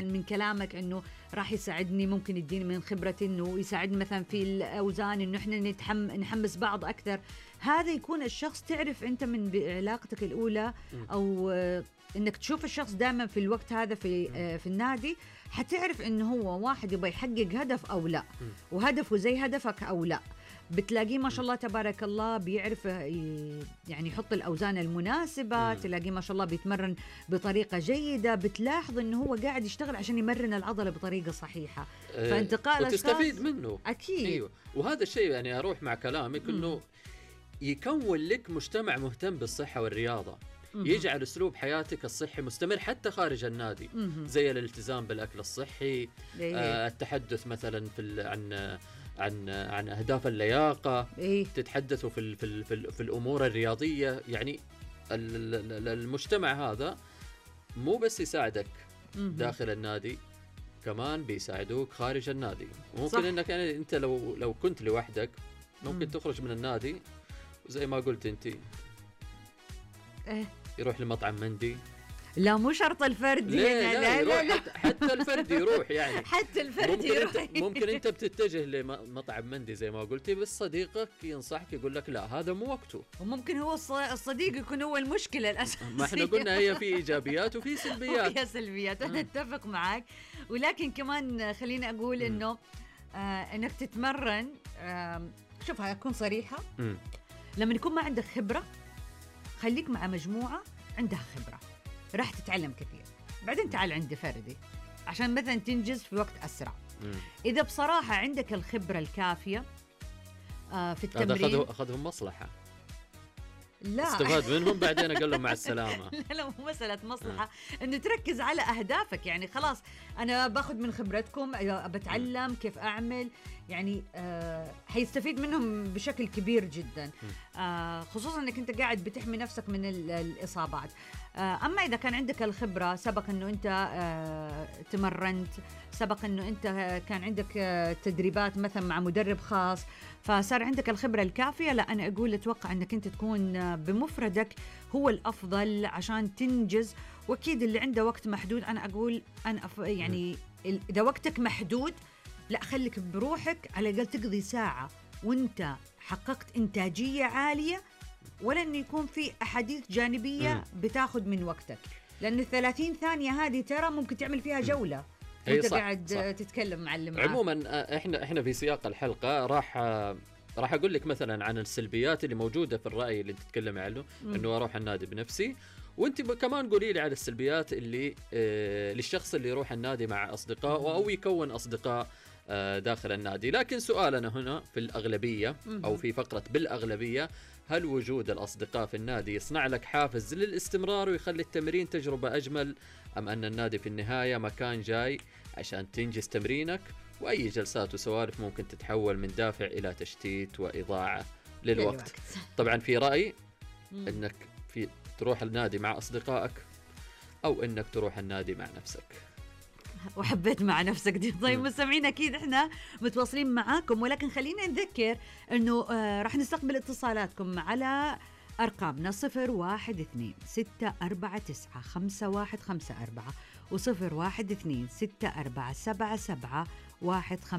من كلامك انه راح يساعدني، ممكن يديني من خبرتي انه يساعدني مثلا في الاوزان، انه احنا نحمس بعض اكثر. هذا يكون الشخص تعرف انت من بعلاقتك الاولى او انك تشوف الشخص دائما في الوقت هذا في النادي، حتعرف انه هو واحد يبغى يحقق هدف او لا، وهدفه زي هدفك او لا. بتلاقيه ما شاء الله تبارك الله بيعرف يعني يحط الأوزان المناسبة، تلاقيه ما شاء الله بيتمرن بطريقة جيدة، بتلاحظ إنه هو قاعد يشتغل عشان يمرن العضلة بطريقة صحيحة. فانتقال وتستفيد منه أكيد. أيوه. وهذا الشيء يعني أروح مع كلامك إنه يكون لك مجتمع مهتم بالصحة والرياضة، يجعل أسلوب حياتك الصحي مستمر حتى خارج النادي، زي الالتزام بالأكل الصحي، التحدث مثلا عن أهداف اللياقة، تتحدثوا في الأمور الرياضية. يعني المجتمع هذا مو بس يساعدك داخل النادي، كمان بيساعدوك خارج النادي. ممكن إنك يعني أنت لو كنت لوحدك ممكن تخرج من النادي زي ما قلت أنت، يروح لمطعم مندي. لا مو شرط الفردي، لا. حتى الفرد يروح يعني حتى الفرد يروح. ممكن انت بتتجه لمطعم مندي زي ما قلتي، بس صديقك ينصحك يقول لك لا هذا مو وقته. وممكن هو الصديق يكون هو المشكلة الأساسية. ما احنا قلنا هي في إيجابيات وفي سلبيات. وفيها سلبيات، أنا أتفق معك. ولكن كمان خليني أقول إنه إنك تتمرن، شوف أكون صريحة، لما يكون ما عندك خبرة خليك مع مجموعة عندها خبرة، راح تتعلم كثير. بعدين تعال عندي فردي عشان مثلا تنجز في وقت أسرع. إذا بصراحة عندك الخبرة الكافية في التمرين، هذا أخذهم مصلحة، لا استفاد منهم بعدين أقول لهم مع السلامة. لا مو مسألة مصلحة، إنه تركز على أهدافك. يعني خلاص أنا باخذ من خبرتكم، بتعلم كيف أعمل، يعني حيستفيد منهم بشكل كبير جدا، خصوصا أنك أنت قاعد بتحمي نفسك من الإصابات. أما إذا كان عندك الخبرة، سبق أنه أنت تمرنت، سبق أنه أنت كان عندك تدريبات مثلا مع مدرب خاص، فصار عندك الخبرة الكافية، لا أنا أقول أتوقع أنك أنت تكون بمفردك هو الأفضل عشان تنجز. وأكيد اللي عنده وقت محدود، أنا أقول يعني إذا وقتك محدود، لا خليك بروحك على الأقل تقضي ساعة وأنت حققت إنتاجية عالية، ولا أنه يكون في أحاديث جانبية بتاخد من وقتك، لأن 30 ثانية هذه ترى ممكن تعمل فيها جولة وانت قاعد تتكلم مع اللي معاك. عموما احنا في سياق الحلقة راح اقول لك مثلا عن السلبيات اللي موجودة في الرأي اللي تتكلم عنه، انه اروح النادي بنفسي، وانت كمان قولي لي على السلبيات اللي للشخص اللي يروح النادي مع اصدقائه او يكون اصدقاء داخل النادي. لكن سؤالنا هنا في الأغلبية أو في فقرة بالأغلبية، هل وجود الأصدقاء في النادي يصنع لك حافز للاستمرار ويخلي التمرين تجربة أجمل، أم أن النادي في النهاية مكان جاي عشان تنجز تمرينك، وأي جلسات وسوالف ممكن تتحول من دافع إلى تشتيت وإضاعة للوقت؟ طبعا في رأي أنك تروح النادي مع أصدقائك، أو أنك تروح النادي مع نفسك. وحبيت مع نفسك دي. طيب مستمعين، أكيد إحنا متواصلين معاكم، ولكن خلينا نذكر أنه راح نستقبل اتصالاتكم على أرقامنا 012-649-5154 و012-647-7715.